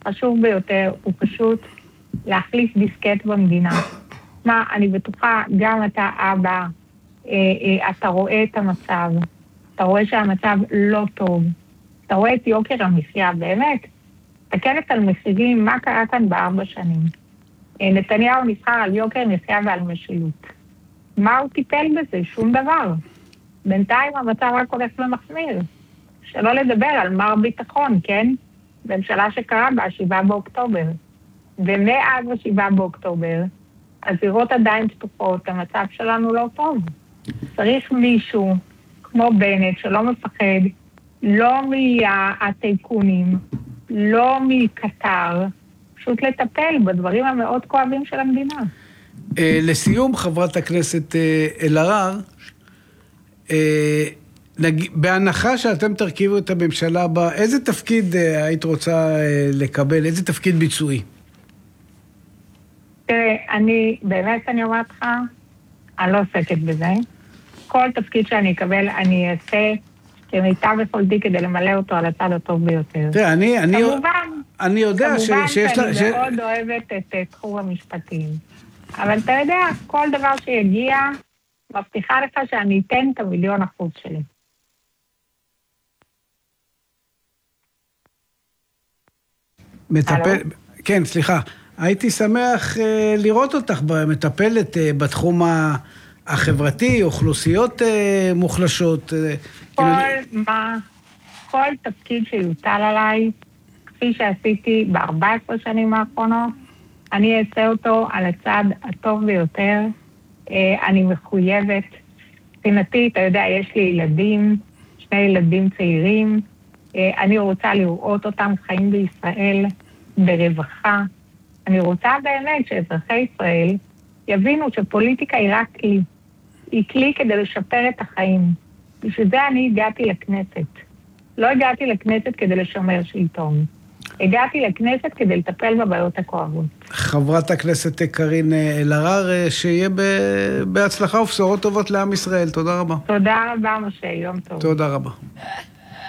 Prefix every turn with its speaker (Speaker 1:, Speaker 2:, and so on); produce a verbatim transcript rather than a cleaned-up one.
Speaker 1: החשוב ביותר הוא פשוט להחליף דיסקט במדינה. מה, אני בטוחה, גם אתה אבא, אה, אה, אתה רואה את המצב, אתה רואה שהמצב לא טוב, אתה רואה את יוקר המחיה, באמת, תקנת על מחירים, מה קרה כאן בארבע שנים? אה, נתניהו נבחר על יוקר מחיה ועל משילות. מה הוא טיפל בזה? שום דבר. בינתיים המצב רק הולך ומחמיר. שלא לדבר על מר ביטחון, כן? ממשלה שקרה בה שבעה באוקטובר. ומאז השבעה באוקטובר, הזירות עדיין פתוחות, המצב שלנו לא טוב. צריך מישהו כמו בנט שלא מפחד, לא מהטייקונים, לא מקטר, פשוט לטפל בדברים המאוד כואבים של המדינה.
Speaker 2: לסיום, חברת הכנסת אלהרר, בהנחה שאתם תרכיבו את הממשלה הבאה, איזה תפקיד היית רוצה לקבל? איזה תפקיד ביצועי?
Speaker 1: תראה, אני, באמת אני אומרת לך, אני לא עוסקת בזה. כל תפקיד שאני אקבל, אני אעשה כמיטב יכולתי כדי למלא אותו על הצד הטוב ביותר.
Speaker 2: תראה, אני, אני,
Speaker 1: כמובן,
Speaker 2: אני יודע ש,
Speaker 1: כמובן
Speaker 2: שיש
Speaker 1: שאני
Speaker 2: לה, ש...
Speaker 1: מאוד אוהבת את, את תחום המשפטים. אבל אתה יודע, כל דבר שיגיע, מבטיחה לך שאני אתן את המיליון אחוז שלי.
Speaker 2: מטפל... כן, סליחה. הייתי שמח uh, לראות אותך מטפלת uh, בתחום החברתי, אוכלוסיות uh, מוחלשות. Uh,
Speaker 1: כל מה, כל תפקיד שיוטל עליי, כפי שעשיתי ב-ארבע עשרה שנים האחרונות, אני אעשה אותו על הצד הטוב ביותר. Uh, אני מחויבת. מבחינתי, אתה יודע, יש לי ילדים, שני ילדים צעירים. Uh, אני רוצה לראות אותם חיים בישראל ברווחה. אני רוצה באמת שאזרחי ישראל יבינו שפוליטיקה היא רק כלי. היא כלי כדי לשפר את החיים. בשביל זה אני הגעתי לכנסת. לא הגעתי לכנסת כדי לשמר שלטון. הגעתי לכנסת כדי לטפל בבעיות הכואבות.
Speaker 2: חברת הכנסת קארין אלהרר, שיהיה בהצלחה ובשורות טובות לעם ישראל. תודה רבה.
Speaker 1: תודה רבה, משה. יום טוב.
Speaker 2: תודה רבה.